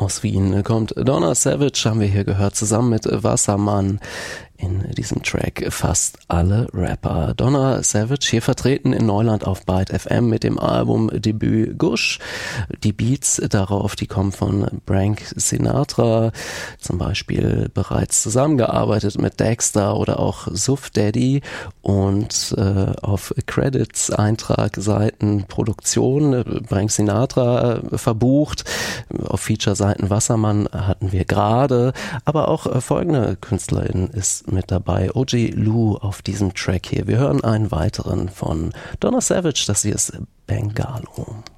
Aus Wien kommt Donna Savage, haben wir hier gehört, zusammen mit Wassermann. In diesem Track fast alle Rapper. Donna Savage hier vertreten in Neuland auf Byte FM mit dem Albumdebüt Gush. Die Beats darauf, die kommen von Frank Sinatra, zum Beispiel bereits zusammengearbeitet mit Dexter oder auch Suff Daddy, und auf Credits, Eintrag, Seiten, Produktion Frank Sinatra verbucht. Auf Feature-Seiten Wassermann hatten wir gerade, aber auch folgende Künstlerin ist mit dabei, OG Lou auf diesem Track hier. Wir hören einen weiteren von Donna Savage, das hier ist Bengalo.